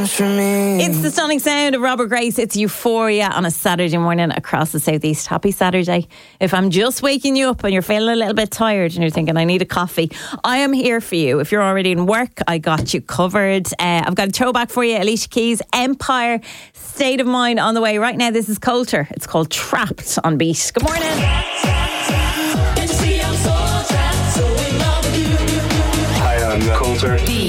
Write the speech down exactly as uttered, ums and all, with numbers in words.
It's the stunning sound of Robert Grace. It's Euphoria on a Saturday morning across the southeast. Happy Saturday. If I'm just waking you up and you're feeling a little bit tired and you're thinking, I need a coffee, I am here for you. If you're already in work, I got you covered. Uh, I've got a throwback for you. Alicia Keys, Empire, State of Mind on the way right now. This is Coulter. It's called Trapped on Beat. Good morning.